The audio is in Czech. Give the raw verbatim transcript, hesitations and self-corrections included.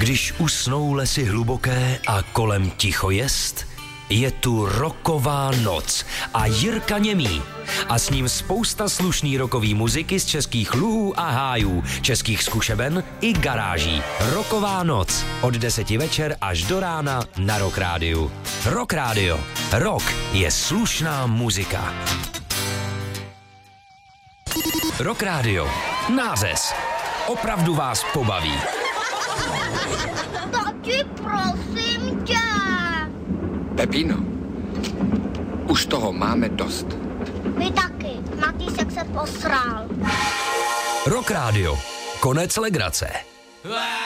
Když usnou lesy hluboké a kolem ticho jest, je tu rocková noc a Jirka Němý. A s ním spousta slušný rockový muziky z českých luhů a hájů, českých zkušeben i garáží. Rocková noc od deseti večer až do rána na Rock Rádiu. Rock Rádio. Rock je slušná muzika. Rock Rádio. Nářez. Opravdu vás pobaví. Tati, prosím tě. Pepino, už toho máme dost. Vy taky. Matýsek se posral. Rock Rádio. Konec legrace.